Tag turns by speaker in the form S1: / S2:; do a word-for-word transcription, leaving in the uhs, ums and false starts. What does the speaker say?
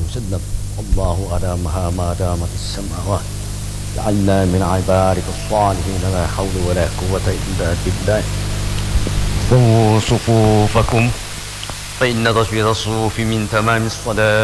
S1: وسلم. الله أدامها ما دامت السماوات. جعلنا من عبادك الصالحين لا حول ولا قوة إلا بالله. سووا صفوفكم فإن تشبير الصفوف من تمام الصلاة.